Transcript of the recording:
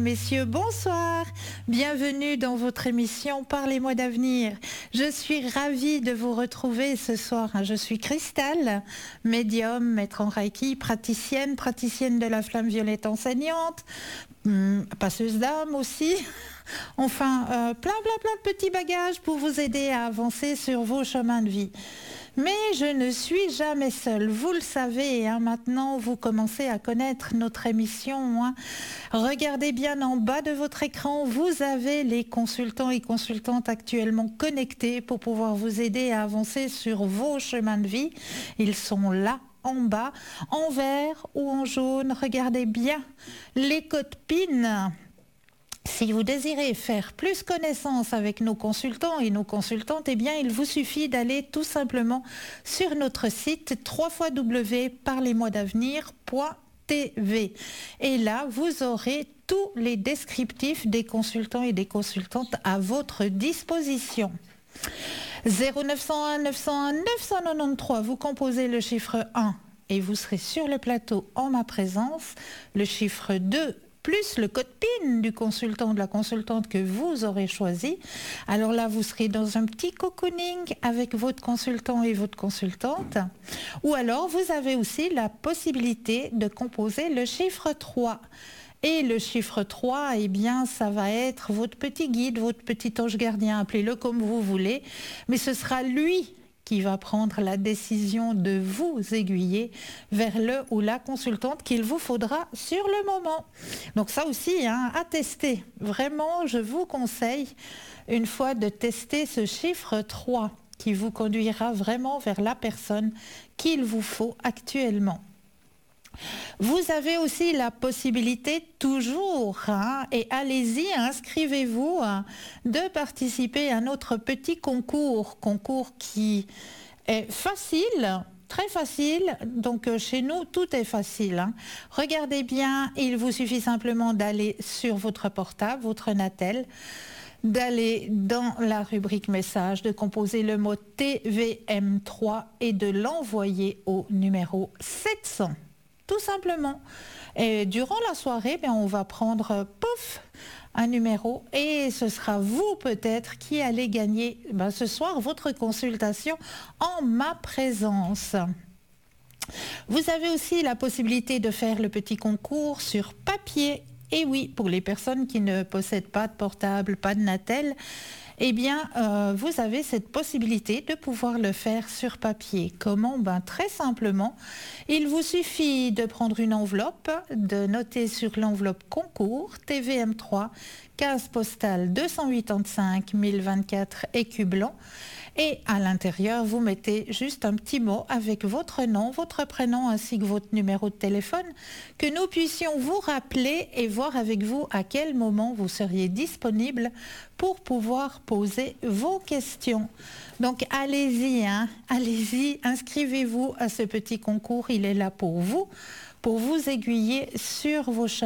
Messieurs, bonsoir. Bienvenue dans votre émission Parlez-moi d'avenir. Je suis ravie de vous retrouver ce soir. Je suis Cristal, médium, maître en Reiki, praticienne de la flamme violette enseignante, passeuse d'âme aussi. Enfin, plein de petits bagages pour vous aider à avancer sur vos chemins de vie. Mais je ne suis jamais seule, vous le savez, maintenant vous commencez à connaître notre émission. Regardez bien en bas de votre écran, vous avez les consultants et consultantes actuellement connectés pour pouvoir vous aider à avancer sur vos chemins de vie. Ils sont là en bas, en vert ou en jaune. Regardez bien les codes PIN. Si vous désirez faire plus connaissance avec nos consultants et nos consultantes, eh bien, il vous suffit d'aller tout simplement sur notre site www.parlez-moi-d'avenir.tv. Et là, vous aurez tous les descriptifs des consultants et des consultantes à votre disposition. 0901 901 993, vous composez le chiffre 1 et vous serez sur le plateau en ma présence. Le chiffre 2 plus le code PIN du consultant ou de la consultante que vous aurez choisi. Alors là, vous serez dans un petit cocooning avec votre consultant et votre consultante. Ou alors, vous avez aussi la possibilité de composer le chiffre 3. Et le chiffre 3, eh bien, ça va être votre petit guide, votre petit ange gardien, appelez-le comme vous voulez. Mais ce sera lui qui va prendre la décision de vous aiguiller vers le ou la consultante qu'il vous faudra sur le moment. Donc ça aussi, à tester. Vraiment, je vous conseille une fois de tester ce chiffre 3 qui vous conduira vraiment vers la personne qu'il vous faut actuellement. Vous avez aussi la possibilité toujours, et allez-y, inscrivez-vous, de participer à notre petit concours qui est facile, très facile. Donc chez nous, tout est facile. Regardez bien, il vous suffit simplement d'aller sur votre portable, votre Natel, d'aller dans la rubrique message, de composer le mot TVM3 et de l'envoyer au numéro 700. Tout simplement. Et durant la soirée, on va prendre un numéro et ce sera vous peut-être qui allez gagner ce soir votre consultation en ma présence. Vous avez aussi la possibilité de faire le petit concours sur papier. Et oui, pour les personnes qui ne possèdent pas de portable, pas de Natel, eh bien, vous avez cette possibilité de pouvoir le faire sur papier. Comment ? Très simplement, il vous suffit de prendre une enveloppe, de noter sur l'enveloppe concours TVM3, case postale 285 1024 écu blanc. Et à l'intérieur, vous mettez juste un petit mot avec votre nom, votre prénom ainsi que votre numéro de téléphone, que nous puissions vous rappeler et voir avec vous à quel moment vous seriez disponible pour pouvoir poser vos questions. Donc allez-y, allez-y, inscrivez-vous à ce petit concours, il est là pour vous aiguiller sur vos chemins.